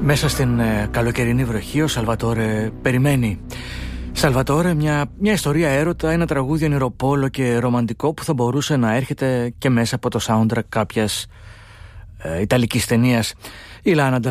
Μέσα στην καλοκαιρινή βροχή ο Σαλβατόρε περιμένει. Σαλβατόρε, μια ιστορία έρωτα, ένα τραγούδι ονειροπόλο και ρομαντικό που θα μπορούσε να έρχεται και μέσα από το soundtrack κάποιας ιταλικής ταινίας. Η Λάνα